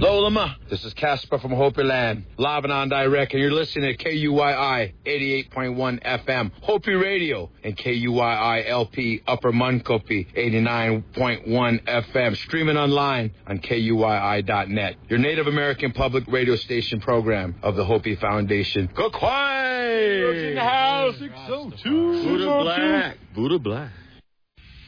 Lolama, this is Casper from Hopi Land, live and on direct, and you're listening to KUYI 88.1 FM, Hopi Radio, and KUYI LP Upper Munkopi 89.1 FM, streaming online on KUYI.net, your Native American public radio station program of the Hopi Foundation. Go quiet! In the house, 602. Buddha Black. Buddha Black.